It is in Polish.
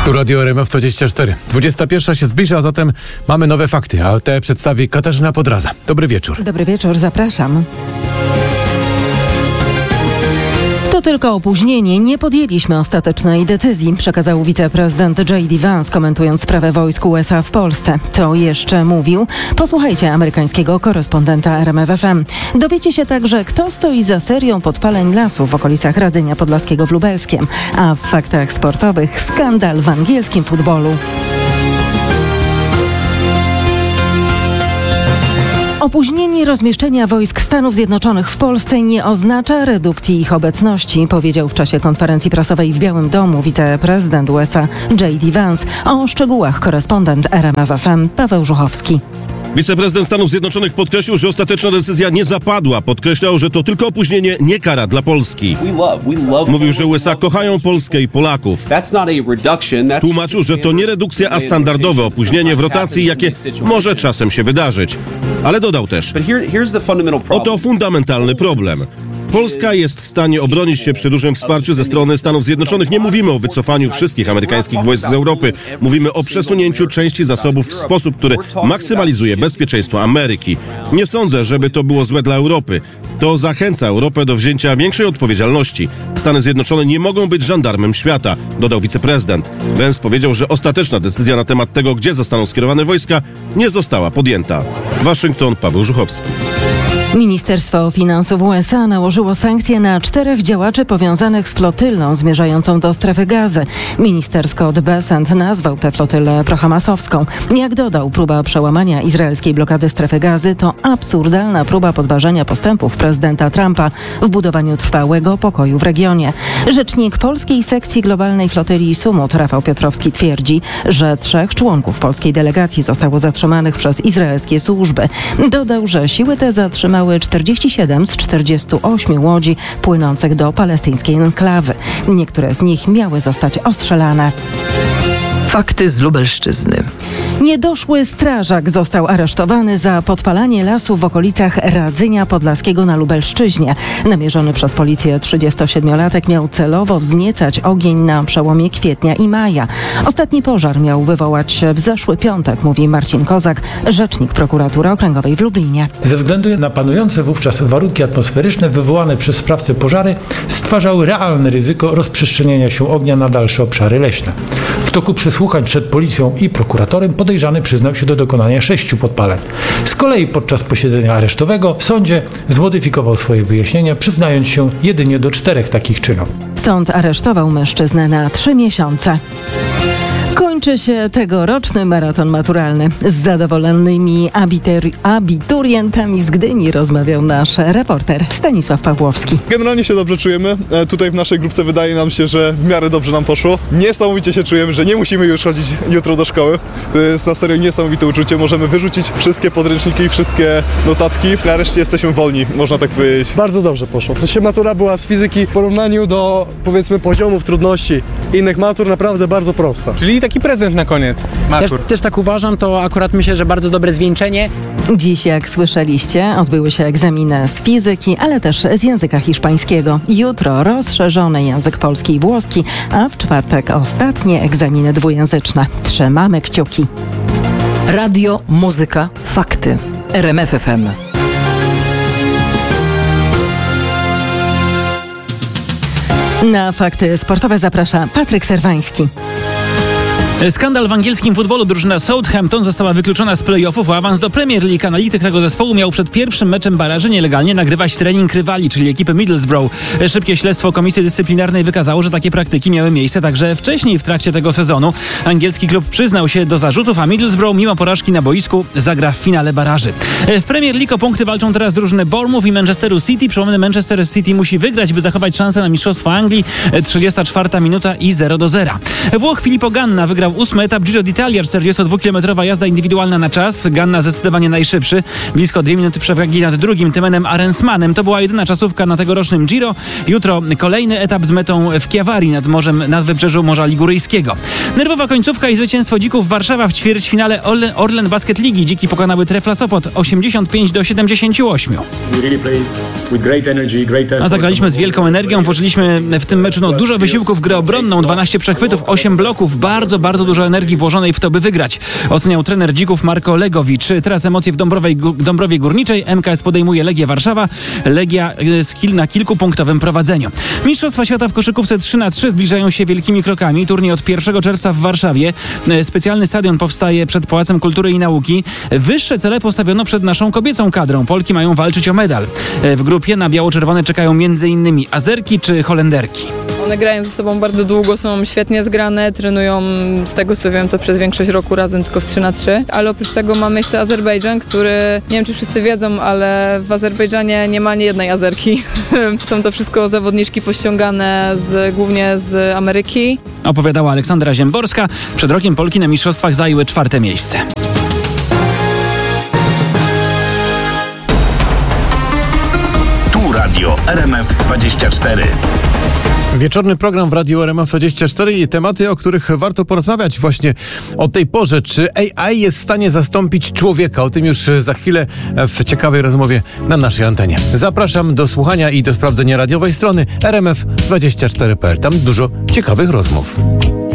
Tu Radio RMF24. 21 się zbliża, a zatem mamy nowe fakty, a te przedstawi Katarzyna Podraza. Dobry wieczór. Dobry wieczór, zapraszam. To tylko opóźnienie, nie podjęliśmy ostatecznej decyzji, przekazał wiceprezydent J.D. Vance, komentując sprawę wojsk USA w Polsce. To jeszcze mówił. Posłuchajcie amerykańskiego korespondenta RMF FM. Dowiecie się także, kto stoi za serią podpaleń lasów w okolicach Radzenia Podlaskiego w Lubelskiem. A w faktach sportowych skandal w angielskim futbolu. Opóźnienie rozmieszczenia wojsk Stanów Zjednoczonych w Polsce nie oznacza redukcji ich obecności, powiedział w czasie konferencji prasowej w Białym Domu wiceprezydent USA J.D. Vance. O szczegółach korespondent RMF FM Paweł Żuchowski. Wiceprezydent Stanów Zjednoczonych podkreślił, że ostateczna decyzja nie zapadła. Podkreślał, że to tylko opóźnienie, nie kara dla Polski. Mówił, że USA kochają Polskę i Polaków. Tłumaczył, że to nie redukcja, a standardowe opóźnienie w rotacji, jakie może czasem się wydarzyć. Ale dodał też, oto fundamentalny problem. Polska jest w stanie obronić się przy dużym wsparciu ze strony Stanów Zjednoczonych. Nie mówimy o wycofaniu wszystkich amerykańskich wojsk z Europy. Mówimy o przesunięciu części zasobów w sposób, który maksymalizuje bezpieczeństwo Ameryki. Nie sądzę, żeby to było złe dla Europy. To zachęca Europę do wzięcia większej odpowiedzialności. Stany Zjednoczone nie mogą być żandarmem świata, dodał wiceprezydent. Vance powiedział, że ostateczna decyzja na temat tego, gdzie zostaną skierowane wojska, nie została podjęta. Waszyngton, Paweł Żuchowski. Ministerstwo Finansów USA nałożyło sankcje na 4 działaczy powiązanych z flotylą zmierzającą do strefy Gazy. Minister Scott Bessent nazwał tę flotylę prohamasowską. Jak dodał, próba przełamania izraelskiej blokady strefy Gazy to absurdalna próba podważenia postępów prezydenta Trumpa w budowaniu trwałego pokoju w regionie. Rzecznik polskiej sekcji globalnej flotyli Sumut Rafał Piotrowski twierdzi, że 3 członków polskiej delegacji zostało zatrzymanych przez izraelskie służby. Dodał, że siły te zatrzymały 47 z 48 łodzi płynących do palestyńskiej enklawy. Niektóre z nich miały zostać ostrzelane. Fakty z Lubelszczyzny. Niedoszły strażak został aresztowany za podpalanie lasu w okolicach Radzenia Podlaskiego na Lubelszczyźnie. Namierzony przez policję 37-latek miał celowo wzniecać ogień na przełomie kwietnia i maja. Ostatni pożar miał wywołać się w zeszły piątek, mówi Marcin Kozak, rzecznik prokuratury okręgowej w Lublinie. Ze względu na panujące wówczas warunki atmosferyczne wywołane przez sprawcę pożary stwarzały realne ryzyko rozprzestrzeniania się ognia na dalsze obszary leśne. W toku przesłuchań przed policją i prokuratorem podejrzany przyznał się do dokonania 6 podpaleń. Z kolei podczas posiedzenia aresztowego w sądzie zmodyfikował swoje wyjaśnienia, przyznając się jedynie do 4 takich czynów. Sąd aresztował mężczyznę na 3 miesiące. Kończy się tegoroczny maraton maturalny. Z zadowolonymi abiturientami z Gdyni rozmawiał nasz reporter Stanisław Pawłowski. Generalnie się dobrze czujemy. Tutaj w naszej grupce wydaje nam się, że w miarę dobrze nam poszło. Niesamowicie się czujemy, że nie musimy już chodzić jutro do szkoły. To jest na serio niesamowite uczucie. Możemy wyrzucić wszystkie podręczniki, wszystkie notatki. Nareszcie jesteśmy wolni, można tak powiedzieć. Bardzo dobrze poszło. W sensie matura była z fizyki w porównaniu do, powiedzmy, poziomów trudności innych matur naprawdę bardzo prosta. Czyli taki prezent na koniec matur. Też tak uważam, to akurat myślę, że bardzo dobre zwieńczenie. Dziś, jak słyszeliście, odbyły się egzaminy z fizyki, ale też z języka hiszpańskiego. Jutro rozszerzony język polski i włoski, a w czwartek ostatnie egzaminy dwujęzyczne. Trzymamy kciuki. Radio, muzyka, fakty. RMF FM. Na fakty sportowe zaprasza Patryk Serwański. Skandal w angielskim futbolu. Drużyna Southampton została wykluczona z play-offów o awans do Premier League. Analityk tego zespołu miał przed pierwszym meczem baraży nielegalnie nagrywać trening rywali, czyli ekipy Middlesbrough. Szybkie śledztwo Komisji Dyscyplinarnej wykazało, że takie praktyki miały miejsce także wcześniej w trakcie tego sezonu. Angielski klub przyznał się do zarzutów, a Middlesbrough mimo porażki na boisku zagra w finale baraży. W Premier League o punkty walczą teraz drużyny Bournemouth i Manchesteru City. Przypomnę, Manchester City musi wygrać, by zachować szansę na mistrzostwo Anglii. 34 minuta i 0-0. Włoch Filippo Ganna wygrał 8. etap Giro d'Italia, 42-kilometrowa jazda indywidualna na czas. Ganna zdecydowanie najszybszy. Blisko 2 minuty przewagi nad drugim Tymenem Arensmanem. To była jedyna czasówka na tegorocznym Giro. Jutro kolejny etap z metą w Chiavari nad wybrzeżu Morza Liguryjskiego. Nerwowa końcówka i zwycięstwo Dzików Warszawa w ćwierćfinale Orlen Basket Ligi. Dziki pokonały Trefla Sopot 85-78. A zagraliśmy z wielką energią, włożyliśmy w tym meczu dużo wysiłków w grę obronną, 12 przechwytów, 8 bloków, bardzo dużo energii włożonej w to, by wygrać. Oceniał trener Dzików Marko Legowicz. Teraz emocje w Dąbrowie Górniczej. MKS podejmuje Legię Warszawa. Legia na kilkupunktowym prowadzeniu. Mistrzostwa Świata w koszykówce 3x3 zbliżają się wielkimi krokami. Turniej od 1 czerwca w Warszawie. Specjalny stadion powstaje przed Pałacem Kultury i Nauki. Wyższe cele postawiono przed naszą kobiecą kadrą. Polki mają walczyć o medal. W grupie na biało-czerwone czekają m.in. Azerki czy Holenderki. One grają ze sobą bardzo długo, są świetnie zgrane, trenują, z tego co wiem, to przez większość roku razem tylko w 3x3, ale oprócz tego mamy jeszcze Azerbejdżan, który, nie wiem czy wszyscy wiedzą, ale w Azerbejdżanie nie ma ani jednej Azerki. Są to wszystko zawodniczki pościągane głównie z Ameryki. Opowiadała Aleksandra Ziemborska. Przed rokiem Polki na mistrzostwach zajęły 4. miejsce. Tu Radio RMF24. Wieczorny program w Radiu RMF24 i tematy, o których warto porozmawiać właśnie o tej porze. Czy AI jest w stanie zastąpić człowieka? O tym już za chwilę w ciekawej rozmowie na naszej antenie. Zapraszam do słuchania i do sprawdzenia radiowej strony rmf24.pl. Tam dużo ciekawych rozmów.